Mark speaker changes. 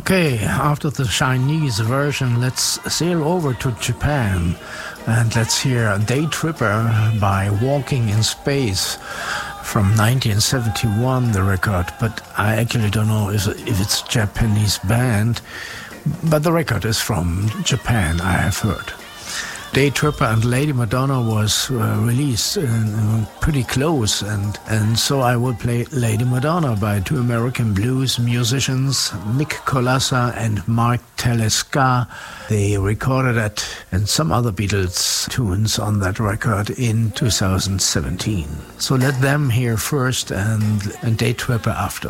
Speaker 1: Okay, after the Chinese version, let's sail over to Japan and let's hear Day Tripper by Walking in Space from 1971, the record, but I actually don't know if it's a Japanese band, but the record is from Japan, I have heard. Day Tripper and Lady Madonna was released pretty close, and so I will play Lady Madonna by two American blues musicians, Mick Kolassa and Mark Telesca. They recorded it and some other Beatles tunes on that record in 2017. So let them hear first and Day Tripper after.